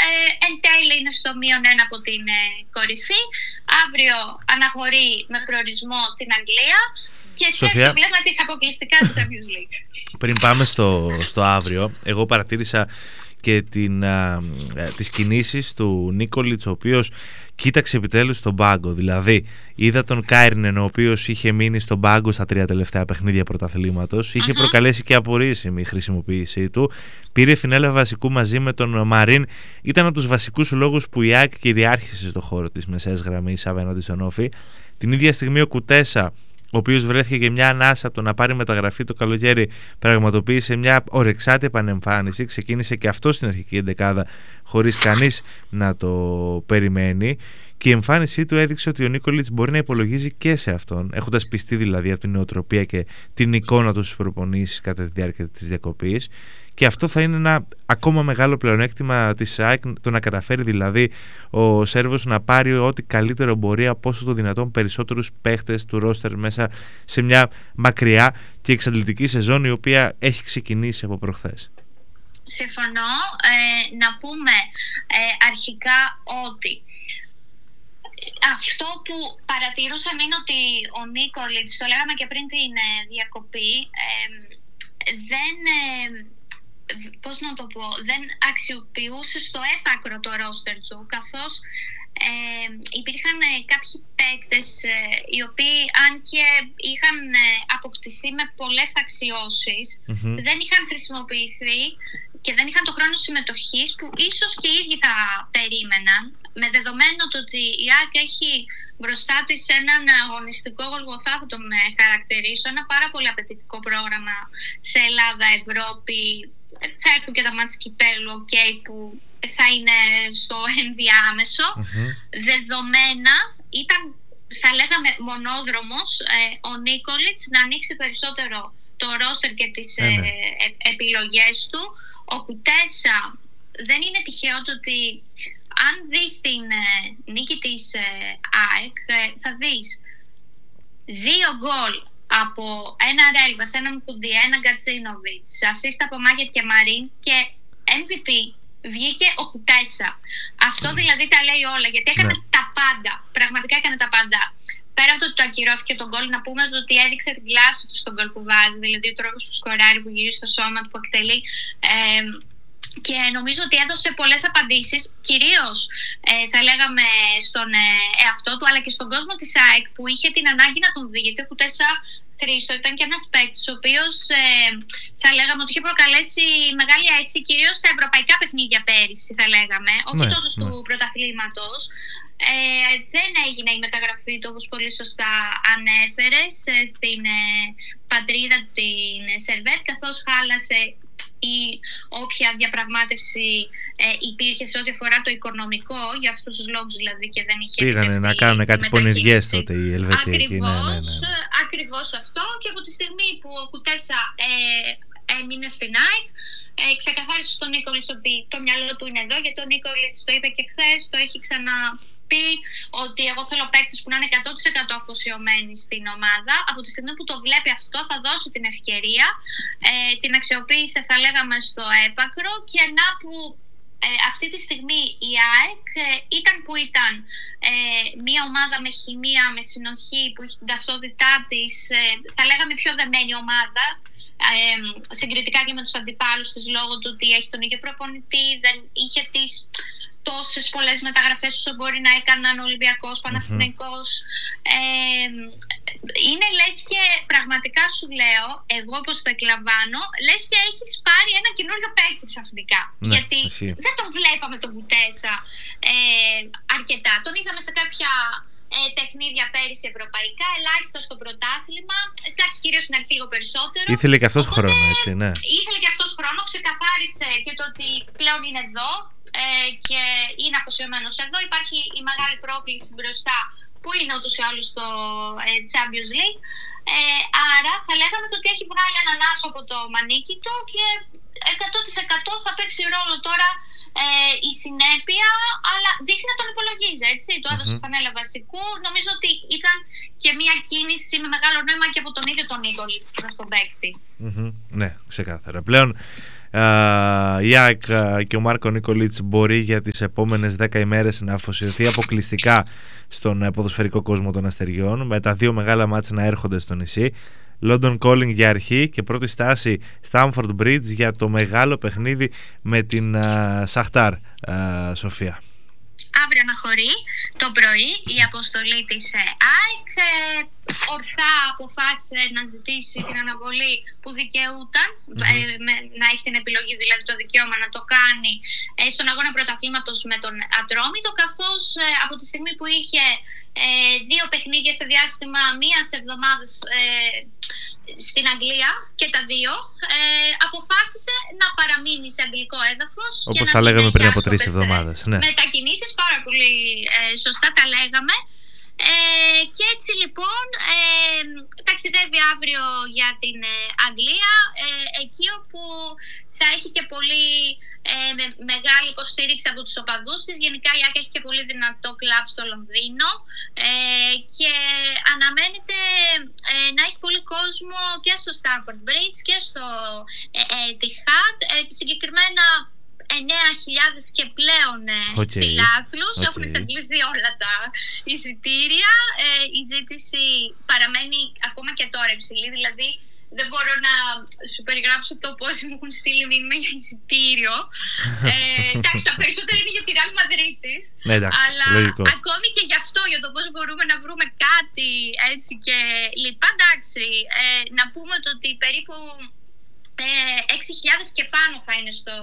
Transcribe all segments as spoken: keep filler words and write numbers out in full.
ε, εν τέλει είναι στο μείον ένα από την ε, κορυφή. Αύριο αναχωρεί με προορισμό την Αγγλία και σε αυτό βλέπουμε τις αποκλειστικά της Champions League. Πριν πάμε στο, στο αύριο, εγώ παρατήρησα και την, α, τις κινήσεις του Νίκολιτς, ο οποίος κοίταξε επιτέλους τον πάγκο. Δηλαδή είδα τον Κάιρνεν, ο οποίος είχε μείνει στον πάγκο στα τρία τελευταία παιχνίδια πρωταθλήματος. Είχε uh-huh. προκαλέσει και απορρίσιμη η χρησιμοποίησή του. Πήρε φινέλα βασικού μαζί με τον Μαρίν. Ήταν από τους βασικούς λόγους που η ΑΕΚ κυριάρχησε στο χώρο της μεσαίας γραμμής απέναντι στον Όφη. Την ίδια στιγμή ο Κουτέσα, ο οποίος βρέθηκε και μια ανάσα από το να πάρει μεταγραφή το καλοκαίρι, πραγματοποίησε μια ορεξάτη επανεμφάνιση. Ξεκίνησε και αυτό στην αρχική εντεκάδα χωρίς κανείς να το περιμένει. Και η εμφάνισή του έδειξε ότι ο Νίκολιτς μπορεί να υπολογίζει και σε αυτόν, έχοντας πιστεί δηλαδή από την νοοτροπία και την εικόνα του στις προπονήσεις κατά τη διάρκεια της διακοπής. Και αυτό θα είναι ένα ακόμα μεγάλο πλεονέκτημα της ΑΕΚ, το να καταφέρει δηλαδή ο Σέρβος να πάρει ό,τι καλύτερο μπορεί από όσο το δυνατόν περισσότερους παίχτες του ρόστερ μέσα σε μια μακριά και εξαντλητική σεζόν, η οποία έχει ξεκινήσει από προχθές. Συμφωνώ. Ε, να πούμε ε, αρχικά ότι αυτό που παρατηρούσαμε είναι ότι ο Νίκολιτς, το λέγαμε και πριν την ε, διακοπή, ε, δεν... Ε, πώς να το πω, δεν αξιοποιούσε στο έπακρο το ρόστερ του, καθώς ε, υπήρχαν ε, κάποιοι παίκτες ε, οι οποίοι, αν και είχαν ε, αποκτηθεί με πολλές αξιώσεις, mm-hmm. δεν είχαν χρησιμοποιηθεί και δεν είχαν το χρόνο συμμετοχής που ίσως και οι ίδιοι θα περίμεναν, με δεδομένο το ότι η ΑΕΚ έχει μπροστά της έναν αγωνιστικό γολγοθά, θα τον χαρακτηρίσω, ένα πάρα πολύ απαιτητικό πρόγραμμα σε Ελλάδα, Ευρώπη. Θα έρθουν και τα μάτς κυπέλλου, okay, που θα είναι στο ενδιάμεσο. Mm-hmm. Δεδομένα ήταν, θα λέγαμε, μονόδρομος ε, ο Νίκολιτς να ανοίξει περισσότερο το ρόστερ και τις mm-hmm. ε, ε, επιλογές του. Ο Κουτέσα, δεν είναι τυχαίο το ότι αν δεις την ε, νίκη της ε, ΑΕΚ, ε, θα δεις δύο γκολ από ένα Ρέλβας, έναν Κουντί, έναν Γκατσίνοβιτς, ασίστα από Μάγερ και Μαρίν, και εμ βι πι βγήκε ο Κουτέσα. Αυτό δηλαδή τα λέει όλα, γιατί έκανε ναι. τα πάντα. Πραγματικά έκανε τα πάντα. Πέρα από το ότι το ακυρώθηκε τον γκολ, να πούμε ότι έδειξε την κλάση του στον γκολ που βάζει, δηλαδή ο τρόπος που σκοράρει, που γυρίζει στο σώμα του, που εκτελεί. Ε, και νομίζω ότι έδωσε πολλές απαντήσεις, κυρίως ε, θα λέγαμε στον ε, εαυτό του, αλλά και στον κόσμο της ΑΕΚ, που είχε την ανάγκη να τον δει, γιατί ο Κουτέσα, Χρήστο, ήταν και ένας παίκτης ο οποίος ε, θα λέγαμε ότι είχε προκαλέσει μεγάλη αίσθηση, κυρίως στα ευρωπαϊκά παιχνίδια πέρυσι, θα λέγαμε, όχι ναι, τόσο ναι. του πρωταθλήματος. Ε, δεν έγινε η μεταγραφή του, όπως πολύ σωστά ανέφερες, ε, στην ε, πατρίδα του, την Σερβέτ, καθώς χάλασε ή όποια διαπραγμάτευση ε, υπήρχε σε ό,τι αφορά το οικονομικό, για αυτούς τους λόγους δηλαδή, και δεν είχε πήγανε να κάνουν κάτι πονηριές τότε οι Ελβετοί. Ακριβώς, ναι, ναι, ναι. ακριβώς αυτό. Και από τη στιγμή που ο Κουτέσα ε, έμεινε στην ΑΕΚ, ε, ξεκαθάρισε στον Νίκολιτς ότι το μυαλό του είναι εδώ, γιατί ο Νίκολιτς το είπε και χθες, το έχει ξαναπεί, ότι εγώ θέλω παίκτες που να είναι εκατό τοις εκατό αφοσιωμένοι στην ομάδα. Από τη στιγμή που το βλέπει αυτό, θα δώσει την ευκαιρία, ε, την αξιοποίησε, θα λέγαμε, στο έπακρο, και να που ε, αυτή τη στιγμή η ΑΕΚ ε, ήταν που ήταν, ε, μια ομάδα με χημεία, με συνοχή, που έχει την ταυτότητά της, ε, θα λέγαμε πιο δεμένη ομάδα, ε, συγκριτικά και με τους αντιπάλους της, λόγω του ότι έχει τον ίδιο προπονητή, δεν είχε τις τόσες πολλές μεταγραφές όσο μπορεί να έκαναν ο Ολυμπιακός, Παναθηναϊκός. Mm-hmm. Ε, είναι λες και πραγματικά σου λέω, εγώ όπως το εκλαμβάνω, λες και έχεις πάρει ένα καινούριο παίκτη ξαφνικά. Ναι, γιατί εσύ. δεν τον βλέπαμε τον Κουτέσα ε, αρκετά. Τον είδαμε σε κάποια ε, παιχνίδια πέρυσι ευρωπαϊκά, ελάχιστα στο πρωτάθλημα. Εντάξει, κυρίως στην αρχή λίγο περισσότερο. Ήθελε και αυτός χρόνο, έτσι, ναι. Ήθελε και αυτός χρόνο, ξεκαθάρισε και το ότι πλέον είναι εδώ και είναι αφοσιωμένος εδώ. Υπάρχει η μεγάλη πρόκληση μπροστά, που είναι ούτως ή άλλως στο Champions League. Ε, άρα θα λέγαμε ότι έχει βγάλει έναν άσο από το μανίκι του, και εκατό τοις εκατό θα παίξει ρόλο τώρα ε, η συνέπεια, αλλά δείχνει να τον υπολογίζει, έτσι. Του έδωσε mm-hmm. φανέλα βασικού. Νομίζω ότι ήταν και μια κίνηση με μεγάλο νόημα και από τον ίδιο τον Νίκολιτς προς τον παίκτη. Mm-hmm. Ναι, ξεκάθαρα. Πλέον η ΑΕΚ και ο Μάρκο Νίκολιτς μπορεί για τις επόμενες δέκα ημέρες να αφοσιωθεί αποκλειστικά στον ποδοσφαιρικό κόσμο των αστεριών, με τα δύο μεγάλα μάτς να έρχονται στο νησί. London Calling για αρχή και πρώτη στάση Stamford Bridge για το μεγάλο παιχνίδι με την Σαχτάρ, Σοφία. Αύριο αναχωρεί το πρωί η αποστολή της ΑΕΚ. Ορθά αποφάσισε να ζητήσει την αναβολή που δικαιούταν, mm-hmm. ε, με, να έχει την επιλογή, δηλαδή το δικαίωμα να το κάνει ε, στον αγώνα πρωταθλήματος με τον Ατρόμητο, καθώς ε, από τη στιγμή που είχε ε, δύο παιχνίδια σε διάστημα μίας εβδομάδας ε, στην Αγγλία και τα δύο, ε, αποφάσισε να παραμείνει σε αγγλικό έδαφος. Όπως τα λέγαμε πριν από τρεις εβδομάδες. Ναι. Μετακινήσεις, πάρα πολύ ε, σωστά τα λέγαμε. Ε, και έτσι λοιπόν ε, ταξιδεύει αύριο για την ε, Αγγλία, ε, εκεί όπου θα έχει και πολύ ε, με, μεγάλη υποστήριξη από τους οπαδούς της. Γενικά η ΑΕΚ έχει και πολύ δυνατό κλαμπ στο Λονδίνο ε, και αναμένεται ε, να έχει πολύ κόσμο και στο Stamford Bridge και στο ε, ε, Etihad, ε, συγκεκριμένα εννέα χιλιάδες και πλέον okay. φιλάθλους. Okay. Έχουν εξαντληθεί όλα τα εισιτήρια. Ε, η ζήτηση παραμένει ακόμα και τώρα υψηλή. Δηλαδή δεν μπορώ να σου περιγράψω το πόσοι μου έχουν στείλει μήνυμα για εισιτήριο. ε, εντάξει, τα περισσότερα είναι για τη Real Madrid. Ναι, εντάξει, αλλά λογικό. Ακόμη και γι' αυτό, για το πώς μπορούμε να βρούμε κάτι έτσι και λοιπά. Εντάξει, ε, να πούμε το ότι περίπου ε, έξι χιλιάδες και πάνω θα είναι στο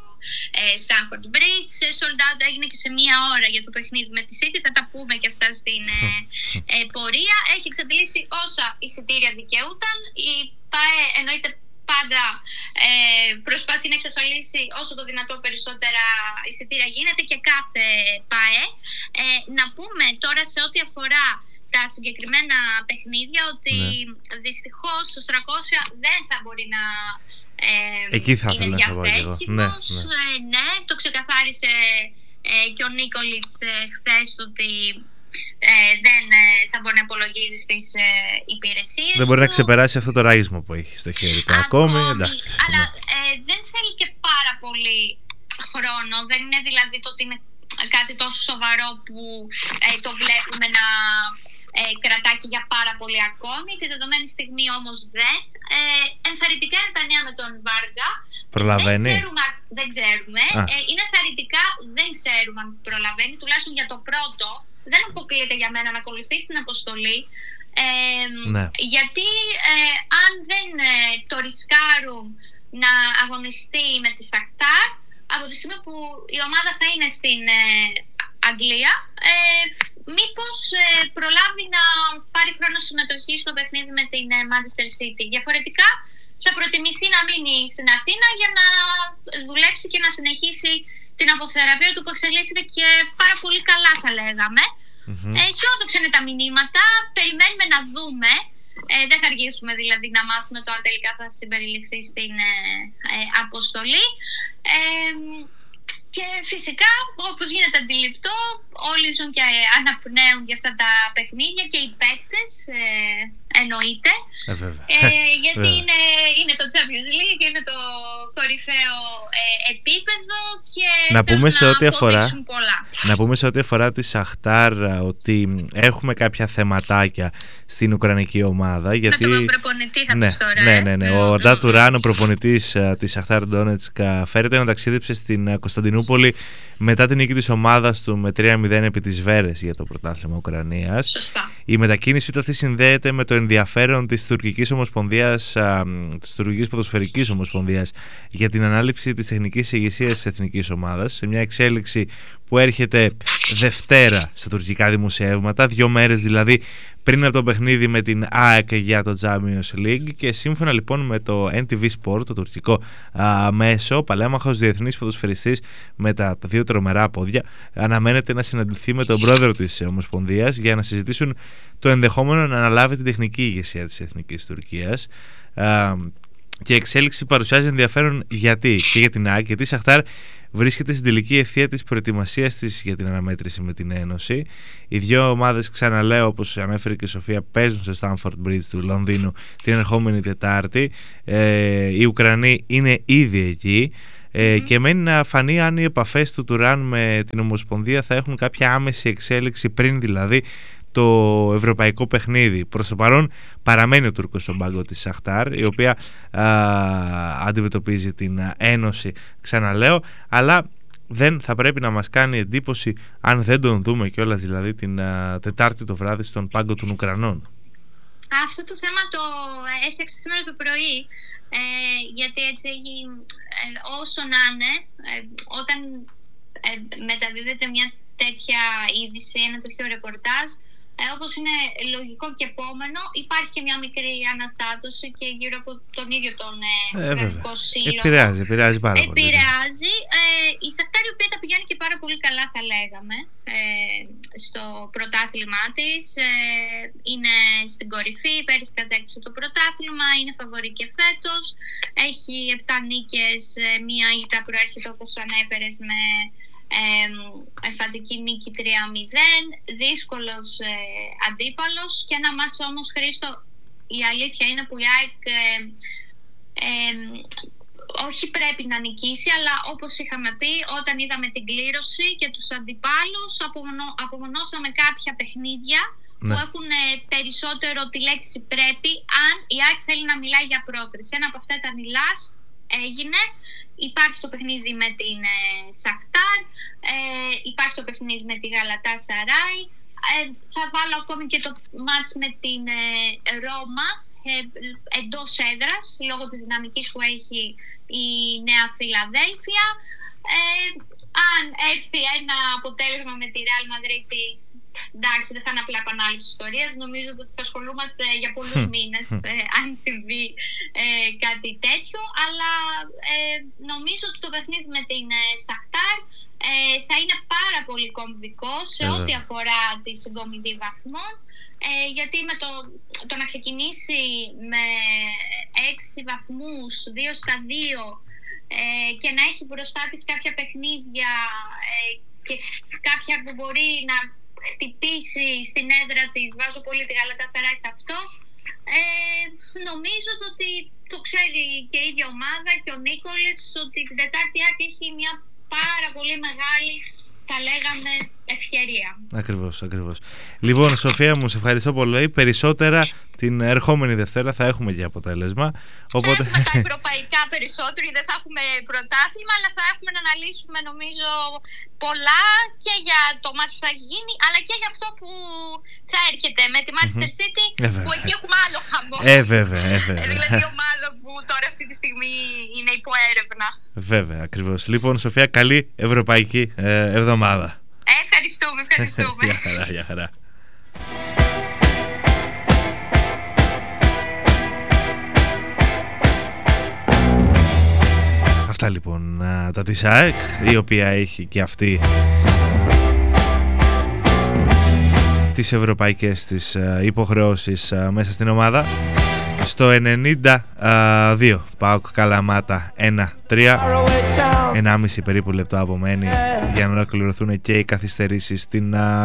Stamford Bridge. Sold out έγινε και σε μία ώρα για το παιχνίδι με τη City. Θα τα πούμε και αυτά στην ε, ε, πορεία. Έχει εξαντλήσει όσα εισιτήρια δικαιούταν. Η ΠΑΕ εννοείται πάντα ε, προσπαθεί να εξασφαλίσει όσο το δυνατό περισσότερα εισιτήρια γίνεται και κάθε ΠΑΕ. Ε, να πούμε τώρα σε ό,τι αφορά τα συγκεκριμένα παιχνίδια ότι ναι. δυστυχώς στους τριακόσια δεν θα μπορεί να ε, εκεί θα είναι διαθέσιμος. Ναι, ναι. Ε, ναι, το ξεκαθάρισε ε, και ο Νίκολιτς ε, χθες ότι ε, δεν ε, θα μπορεί να απολογίζει στις ε, υπηρεσίες. Δεν μπορεί του. να ξεπεράσει αυτό το ράγισμα που έχει στο χέρι του. Ακόμη, εντάξει. Αλλά ε, δεν θέλει και πάρα πολύ χρόνο. Δεν είναι δηλαδή το ότι είναι κάτι τόσο σοβαρό που ε, το βλέπουμε να ε, κρατάει για πάρα πολύ ακόμη. Τη δεδομένη στιγμή όμως δεν. Ε, ενθαρρυντικά είναι τα νέα με τον Βάργα. Προλαβαίνει. Δεν ξέρουμε. Δεν ξέρουμε. Ε, είναι ενθαρρυντικά, δεν ξέρουμε αν προλαβαίνει. Τουλάχιστον για το πρώτο. Δεν αποκλείεται για μένα να ακολουθήσει την αποστολή. Ε, ναι. Γιατί ε, αν δεν ε, το ρισκάρουν να αγωνιστεί με τη Σαχτάρ, από τη στιγμή που η ομάδα θα είναι στην ε, Αγγλία, ε, μήπως ε, προλάβει να πάρει χρόνο συμμετοχή στο παιχνίδι με την ε, Manchester City. Διαφορετικά θα προτιμηθεί να μείνει στην Αθήνα για να δουλέψει και να συνεχίσει την αποθεραπεία του που εξελίσσεται και πάρα πολύ καλά, θα λέγαμε. Mm-hmm. Ε, αισιόδοξα είναι τα μηνύματα, περιμένουμε να δούμε. Ε, δεν θα αργήσουμε δηλαδή να μάθουμε το αν τελικά θα συμπεριληφθεί στην ε, ε, αποστολή. Ε, και φυσικά, όπως γίνεται αντιληπτό, όλοι ζουν και αναπνέουν για αυτά τα παιχνίδια και οι παίκτες, ε, εννοείται. Ε, βέβαια. Ε, γιατί βέβαια. Είναι, είναι το Champions League, είναι το κορυφαίο ε, επίπεδο και να πούμε σε ό,τι να αφορά πολλά. Να πούμε σε ό,τι αφορά τη Σαχτάρ ότι έχουμε κάποια θεματάκια στην Ουκρανική ομάδα. Γιατί... Με τον προπονητή θα ναι, πεις τώρα. Ναι, ε? ναι, ναι. Mm, ο Ρντά mm, Τουράν, ο προπονητής uh, της Σαχτάρ Ντόνετσκ, φέρεται να ταξίδεψε στην uh, Κωνσταντινούπολη μετά την νίκη της ομάδας του με τρία μηδέν επί της Βέρες για το πρωτάθλημα Ουκρανίας. Σωστά. Η μετακίνηση του αυτή συνδέεται με το ενδιαφέρον της Τουρκικής Ομοσπονδίας, α, της Τουρκικής Ποδοσφαιρικής Ομοσπονδίας για την ανάληψη της τεχνικής ηγεσίας της εθνικής ομάδας, σε μια εξέλιξη που έρχεται Δευτέρα στα τουρκικά δημοσιεύματα, δύο μέρες δηλαδή πριν από το παιχνίδι με την ΑΕΚ για το Champions League. Και σύμφωνα λοιπόν με το εν τι βι Sport, το τουρκικό α, μέσο, ο παλέμαχος διεθνής ποδοσφαιριστής με τα δύο τρομερά πόδια αναμένεται να συναντηθεί με τον πρόεδρο της Ομοσπονδίας για να συζητήσουν το ενδεχόμενο να αναλάβει την τεχνική ηγεσία της εθνικής Τουρκίας. Α, και η εξέλιξη παρουσιάζει ενδιαφέρον γιατί και για την ΑΕΚ, γιατί η Σαχτάρ βρίσκεται στην τελική ευθεία της προετοιμασίας της για την αναμέτρηση με την Ένωση. Οι δύο ομάδες, ξαναλέω, όπως ανέφερε και η Σοφία, παίζουν στο Stamford Bridge του Λονδίνου την ερχόμενη Τετάρτη. ε, Οι Ουκρανοί είναι ήδη εκεί. Ε, mm-hmm. Και μένει να φανεί αν οι επαφές του Τουράν με την Ομοσπονδία θα έχουν κάποια άμεση εξέλιξη πριν δηλαδή το ευρωπαϊκό παιχνίδι. Προς το παρόν παραμένει ο Τούρκος στον πάγκο της Σαχτάρ, η οποία α, αντιμετωπίζει την Ένωση, ξαναλέω, αλλά δεν θα πρέπει να μας κάνει εντύπωση αν δεν τον δούμε κιόλας δηλαδή την α, Τετάρτη το βράδυ στον πάγκο των Ουκρανών. Αυτό το θέμα το έφτιαξε σήμερα το πρωί, ε, γιατί έτσι ε, όσο να είναι, ε, όταν ε, μεταδίδεται μια τέτοια είδηση, ένα τέτοιο ρεπορτάζ, ε, όπως είναι λογικό και επόμενο, υπάρχει και μια μικρή αναστάτωση και γύρω από τον ίδιο τον Ουκρανικό ε, σύλλογο. Επηρεάζει, επηρεάζει πάρα πολύ. Επηρεάζει. Ε, η Σαχτάρ, η οποία τα πηγαίνει και πάρα πολύ καλά, θα λέγαμε, ε, στο πρωτάθλημά της. Ε, είναι στην κορυφή, πέρυσι κατέκτησε το πρωτάθλημα, είναι φαβορί και φέτος. Έχει επτά νίκες, μία ήττα προέρχεται, όπως ανέφερες, με Ε, εμφαντική νίκη τρία μηδέν, δύσκολος ε, αντίπαλος και ένα μάτσο όμως, Χρήστο, η αλήθεια είναι που η ΑΕΚ ε, ε, όχι πρέπει να νικήσει, αλλά όπως είχαμε πει, όταν είδαμε την κλήρωση και τους αντιπάλους, απομονώ, απομονώσαμε κάποια παιχνίδια ναι. που έχουν ε, περισσότερο τη λέξη πρέπει, αν η ΑΕΚ θέλει να μιλάει για πρόκριση. Ένα από αυτά ήταν η ΛΑΣ, έγινε. Υπάρχει το παιχνίδι με την ε, Σαχτάρ, ε, υπάρχει το παιχνίδι με τη Γαλατάσαράι, ε, θα βάλω ακόμη και το μάτς με την ε, Ρώμα ε, εντός έδρας, λόγω της δυναμικής που έχει η Νέα Φιλαδέλφια. Ε, αν έρθει ένα αποτέλεσμα με τη Real Madrid της, εντάξει, δεν θα είναι απλά επανάληψη ιστορίας. Νομίζω ότι θα ασχολούμαστε για πολλούς μήνες ε, αν συμβεί ε, κάτι τέτοιο. Αλλά ε, νομίζω ότι το παιχνίδι με την ε, Σαχτάρ ε, θα είναι πάρα πολύ κομβικό σε ε, ό,τι αφορά τη συγκομιδή βαθμών. Ε, γιατί με το, το να ξεκινήσει με έξι βαθμούς, δύο στα δύο, Ε, και να έχει μπροστά της κάποια παιχνίδια ε, και κάποια που μπορεί να χτυπήσει στην έδρα της, βάζω πολύ τη Γαλατάσαράι σε αυτό, ε, νομίζω ότι το ξέρει και η ίδια ομάδα και ο Νίκολιτς, ότι την Τετάρτη Άκη έχει μια πάρα πολύ μεγάλη, θα λέγαμε, ευκαιρία. Ακριβώς, ακριβώς. Λοιπόν, Σοφία μου, σε ευχαριστώ πολύ. Περισσότερα την ερχόμενη Δευτέρα θα έχουμε και αποτέλεσμα. Οπότε... Θα έχουμε τα ευρωπαϊκά περισσότερο, δεν θα έχουμε πρωτάθλημα, αλλά θα έχουμε να αναλύσουμε, νομίζω, πολλά και για το μάτς που θα γίνει, αλλά και για αυτό που θα έρχεται με τη Manchester City, mm-hmm. που εκεί έχουμε άλλο χαμό. Ε, βέβαια, ε, βέβαια. Δηλαδή, ομάδα που τώρα αυτή τη στιγμή είναι υπό έρευνα. Βέβαια, ακριβώς. Λοιπόν, Σοφία, καλή ευρωπαϊκή ε, εβδομάδα. Ε, ευχαριστούμε, ευχαριστούμε. Γεια χαρά, γεια χαρά. Αυτά λοιπόν τα της ΑΕΚ, η οποία έχει και αυτή τις ευρωπαϊκές της υποχρεώσεις μέσα στην ομάδα. Στο ενενήντα δύο ΠΑΟΚ Καλαμάτα ένα τρία, ενάμιση περίπου λεπτό απομένει για να ολοκληρωθούν και οι καθυστερήσεις στην